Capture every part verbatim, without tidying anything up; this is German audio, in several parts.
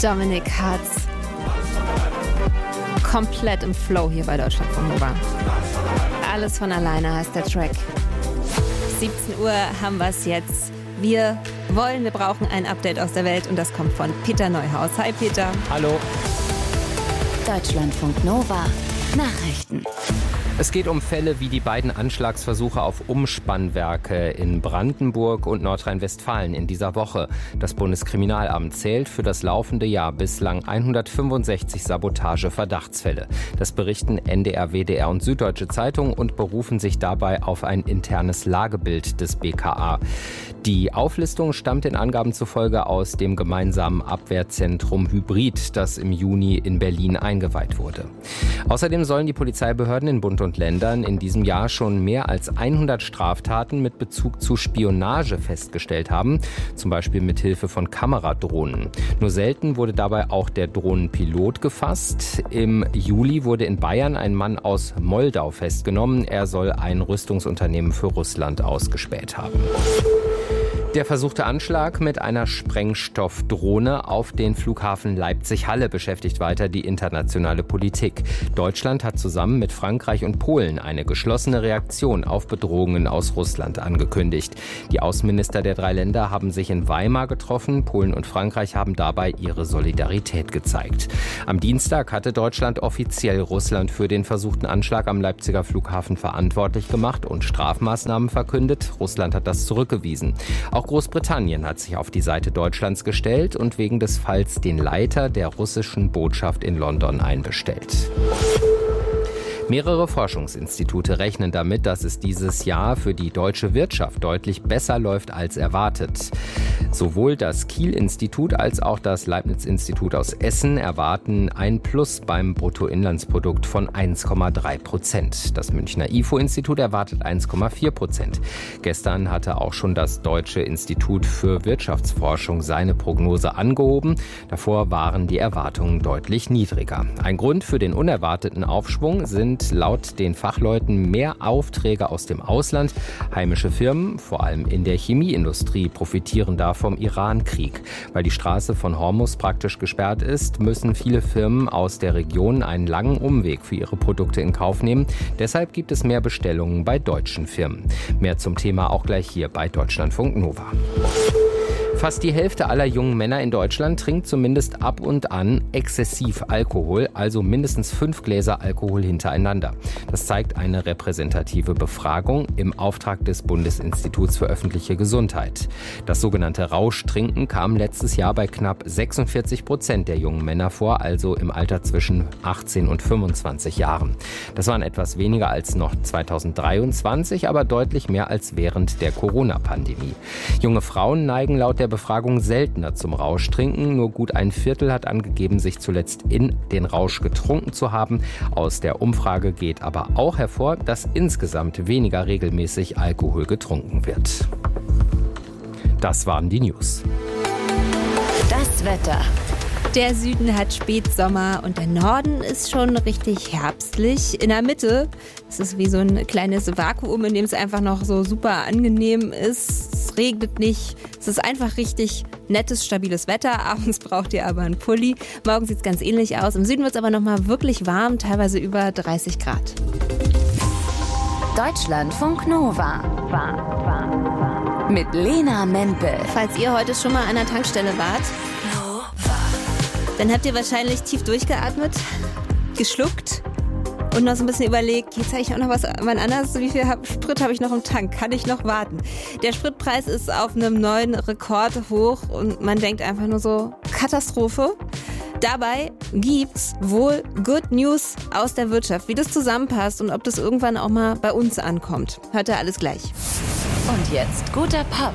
Dominik Hartz. Komplett im Flow hier bei Deutschlandfunk Nova. Alles von alleine heißt der Track. siebzehn Uhr haben wir es jetzt. Wir wollen, wir brauchen ein Update aus der Welt und das kommt von Peter Neuhaus. Hi Peter. Hallo. Deutschlandfunk Nova. Nachrichten. Es geht um Fälle wie die beiden Anschlagsversuche auf Umspannwerke in Brandenburg und Nordrhein-Westfalen in dieser Woche. Das Bundeskriminalamt zählt für das laufende Jahr bislang hundertfünfundsechzig Sabotage-Verdachtsfälle. Das berichten N D R, W D R und Süddeutsche Zeitung und berufen sich dabei auf ein internes Lagebild des B K A. Die Auflistung stammt den Angaben zufolge aus dem gemeinsamen Abwehrzentrum Hybrid, das im Juni in Berlin eingeweiht wurde. Außerdem sollen die Polizeibehörden in Bund und Ländern in diesem Jahr schon mehr als hundert Straftaten mit Bezug zu Spionage festgestellt haben, zum Beispiel mit Hilfe von Kameradrohnen. Nur selten wurde dabei auch der Drohnenpilot gefasst. Im Juli wurde in Bayern ein Mann aus Moldau festgenommen. Er soll ein Rüstungsunternehmen für Russland ausgespäht haben. Der versuchte Anschlag mit einer Sprengstoffdrohne auf den Flughafen Leipzig-Halle beschäftigt weiter die internationale Politik. Deutschland hat zusammen mit Frankreich und Polen eine geschlossene Reaktion auf Bedrohungen aus Russland angekündigt. Die Außenminister der drei Länder haben sich in Weimar getroffen. Polen und Frankreich haben dabei ihre Solidarität gezeigt. Am Dienstag hatte Deutschland offiziell Russland für den versuchten Anschlag am Leipziger Flughafen verantwortlich gemacht und Strafmaßnahmen verkündet. Russland hat das zurückgewiesen. Auch Großbritannien hat sich auf die Seite Deutschlands gestellt und wegen des Falls den Leiter der russischen Botschaft in London einbestellt. Mehrere Forschungsinstitute rechnen damit, dass es dieses Jahr für die deutsche Wirtschaft deutlich besser läuft als erwartet. Sowohl das Kiel-Institut als auch das Leibniz-Institut aus Essen erwarten ein Plus beim Bruttoinlandsprodukt von eins Komma drei Prozent. Das Münchner I F O-Institut erwartet eins Komma vier Prozent. Gestern hatte auch schon das Deutsche Institut für Wirtschaftsforschung seine Prognose angehoben. Davor waren die Erwartungen deutlich niedriger. Ein Grund für den unerwarteten Aufschwung sind laut den Fachleuten mehr Aufträge aus dem Ausland. Heimische Firmen, vor allem in der Chemieindustrie, profitieren da vom Iran-Krieg. Weil die Straße von Hormuz praktisch gesperrt ist, müssen viele Firmen aus der Region einen langen Umweg für ihre Produkte in Kauf nehmen. Deshalb gibt es mehr Bestellungen bei deutschen Firmen. Mehr zum Thema auch gleich hier bei Deutschlandfunk Nova. Fast die Hälfte aller jungen Männer in Deutschland trinkt zumindest ab und an exzessiv Alkohol, also mindestens fünf Gläser Alkohol hintereinander. Das zeigt eine repräsentative Befragung im Auftrag des Bundesinstituts für öffentliche Gesundheit. Das sogenannte Rauschtrinken kam letztes Jahr bei knapp sechsundvierzig Prozent der jungen Männer vor, also im Alter zwischen achtzehn und fünfundzwanzig Jahren. Das waren etwas weniger als noch zweitausenddreiundzwanzig, aber deutlich mehr als während der Corona-Pandemie. Junge Frauen neigen laut der Befragung seltener zum Rauschtrinken. Nur gut ein Viertel hat angegeben, sich zuletzt in den Rausch getrunken zu haben. Aus der Umfrage geht aber auch hervor, dass insgesamt weniger regelmäßig Alkohol getrunken wird. Das waren die News. Das Wetter. Der Süden hat Spätsommer und der Norden ist schon richtig herbstlich. In der Mitte ist es wie so ein kleines Vakuum, in dem es einfach noch so super angenehm ist. Es regnet nicht. Es ist einfach richtig nettes, stabiles Wetter. Abends braucht ihr aber einen Pulli. Morgen sieht es ganz ähnlich aus. Im Süden wird es aber noch mal wirklich warm, teilweise über dreißig Grad. Deutschlandfunk Nova. Mit Lena Mempel. Falls ihr heute schon mal an der Tankstelle wart, dann habt ihr wahrscheinlich tief durchgeatmet, geschluckt und noch so ein bisschen überlegt, jetzt habe ich auch noch was wann anders, wie viel Sprit habe ich noch im Tank, kann ich noch warten? Der Spritpreis ist auf einem neuen Rekord hoch und man denkt einfach nur so, Katastrophe. Dabei gibt's wohl Good News aus der Wirtschaft, wie das zusammenpasst und ob das irgendwann auch mal bei uns ankommt. Hört ihr alles gleich. Und jetzt guter Pop.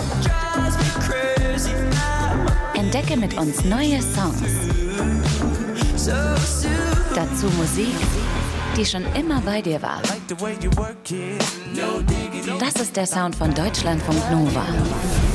Entdecke mit uns neue Songs. Dazu Musik, die schon immer bei dir war. Das ist der Sound von Deutschlandfunk Nova.